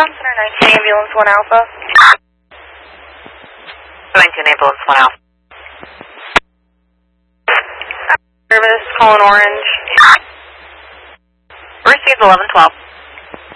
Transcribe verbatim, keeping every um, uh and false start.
Center nineteen Ambulance one Alpha. nineteen Ambulance one Alpha. Service, calling Orange. Received eleven twelve.